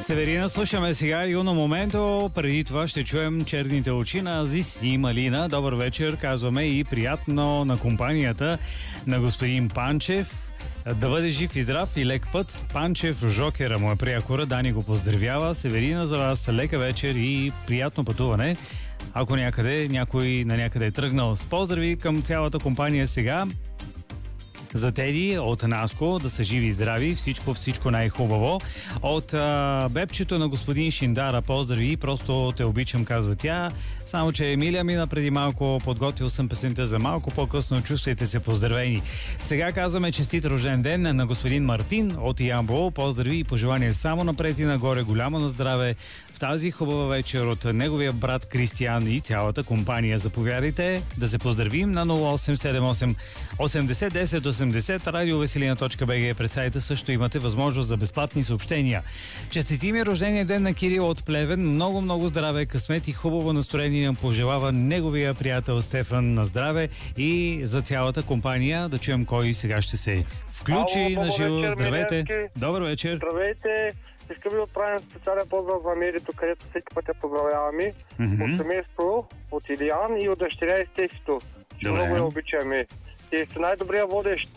Северина, слушаме сега Юно Моменто. Преди това ще чуем черните очи на Азис и Малина. Добър вечер, казваме и приятно на компанията на господин Панчев. Да бъде жив и здрав и лек път. Панчев, Жокера, моя приякора, Дани го поздравява. Северина, за вас лека вечер и приятно пътуване. Ако някой на някъде е тръгнал, с поздрави към цялата компания сега. За Теди от Наско, да са живи и здрави, всичко най-хубаво. От бебчето на господин Шиндара, поздрави, просто те обичам, казва тя. Само че Емилия мина преди малко, подготвил съм песента за малко по-късно, чувствайте се поздравени. Сега казваме честит рожден ден на господин Мартин от Ямбол, поздрави и пожелания само напред и нагоре, голямо на здраве в тази хубава вечер от неговия брат Кристиян и цялата компания. Заповядайте да се поздравим на 0878 80 10 80 radioveselina.bg. През сайта също имате възможност за безплатни съобщения. Честити ми рождения ден на Кирил от Плевен. Много здраве, късмет и хубаво настроение пожелава неговия приятел Стефан на здраве и за цялата компания. Да чуем кой сега ще се включи на живо. Здравейте! Добър вечер! Здравейте! Искам да отправим специален поздрав за Мерито, където всеки път я поздравяваме. От семейство, от Илиян и от дъщеря и Стефито. Много я обичаме. И сте най-добрия водещ.